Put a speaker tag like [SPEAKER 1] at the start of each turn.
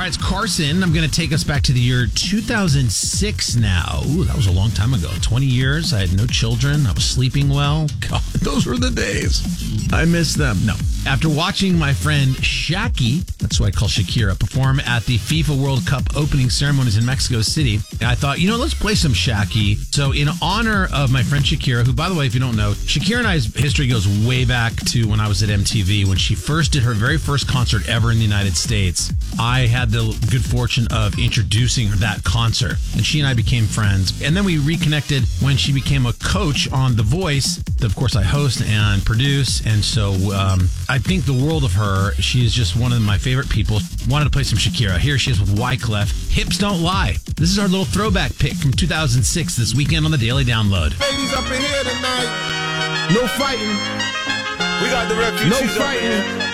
[SPEAKER 1] right, it's Carson. I'm going to take us back to the year 2006 now. Ooh, that was a long time ago. 20 years. I had no children. I was sleeping well. God, those were the days. I miss them. No. After watching my friend Shaki, that's who I call Shakira, perform at the FIFA World Cup opening ceremonies in Mexico City, I thought, let's play some Shaki. So in honor of my friend Shakira, who, by the way, if you don't know, Shakira and I's history goes way back to when I was at MTV, when she first did her very first concert ever in the United States. I had the good fortune of introducing that concert, and she and I became friends. And then we reconnected when she became a coach on The Voice, that of course I host and produce. And so I think the world of her. She is just one of my favorite people. Wanted to play some Shakira. Here she is with Wyclef. Hips Don't Lie. This is our little throwback pick from 2006 this weekend on the Daily Download.
[SPEAKER 2] Ladies up in here tonight. No fighting.
[SPEAKER 3] We got the refugees.
[SPEAKER 2] No fighting.